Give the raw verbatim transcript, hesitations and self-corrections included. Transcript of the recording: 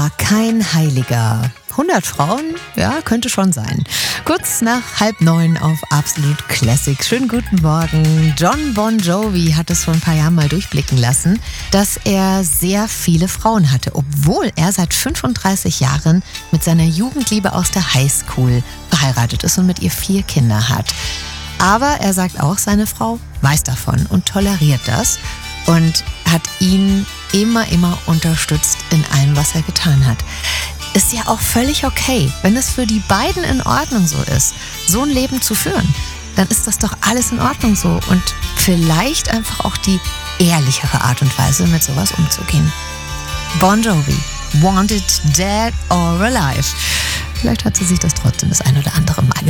Kein Heiliger. hundert Frauen? Ja, könnte schon sein. Kurz nach halb neun auf Absolut Classic. Schönen guten Morgen. Jon Bon Jovi hat es vor ein paar Jahren mal durchblicken lassen, dass er sehr viele Frauen hatte, obwohl er seit fünfunddreißig Jahren mit seiner Jugendliebe aus der Highschool verheiratet ist und mit ihr vier Kinder hat. Aber er sagt auch, seine Frau weiß davon und toleriert das und hat ihn immer, immer unterstützt in allem, was er getan hat. Ist ja auch völlig okay, wenn es für die beiden in Ordnung so ist, so ein Leben zu führen, dann ist das doch alles in Ordnung so und vielleicht einfach auch die ehrlichere Art und Weise, mit sowas umzugehen. Bon Jovi, Wanted, Dead or Alive. Vielleicht hat sie sich das trotzdem das ein oder andere Mal